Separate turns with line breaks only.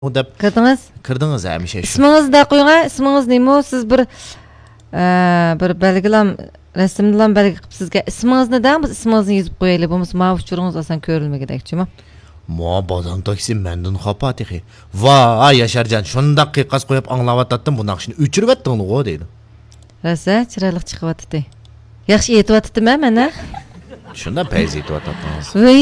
deb kirdingiz hamisha shu.
İsmingizni de qo'ying. İsmingiz nima? Siz bir belgilam rasmdan belgi qilib sizga ismingizni dang, biz ismingizni yozib qo'yaylik. Bo'lmasa ma uchuringiz asan ko'rilmagidekchimi?
Mo bodan taksi mendan xapatihi. Voy Yasharjon, shunda qiqas qo'yib anglavatdim, bunaq shuni o'chirvatdingmi deydi.
Rasa chiroyli chiqyapti. Yaxshi aytyaptimi mana?
Shunda payz aytyapti.